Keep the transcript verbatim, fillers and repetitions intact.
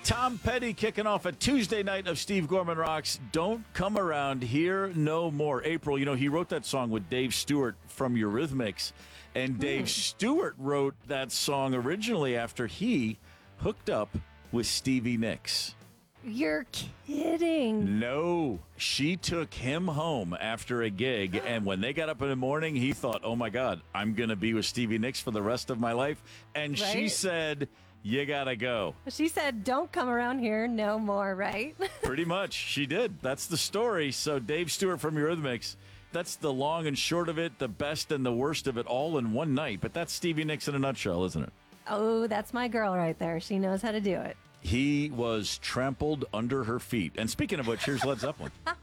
Tom Petty kicking off a Tuesday night of Steve Gorman Rocks. Don't come around here no more. April, you know, he wrote that song with Dave Stewart from Eurythmics. And Dave hmm. Stewart wrote that song originally after he hooked up with Stevie Nicks. You're kidding. No, she took him home after a gig, and when they got up in the morning, he thought, oh, my God, I'm going to be with Stevie Nicks for the rest of my life. And right? she said, you got to go. She said, don't come around here no more, right? Pretty much. She did. That's the story. So Dave Stewart from Eurythmics, that's the long and short of it, the best and the worst of it all in one night. But that's Stevie Nicks in a nutshell, isn't it? Oh, that's my girl right there. She knows how to do it. He was trampled under her feet. And speaking of which, here's Led Zeppelin.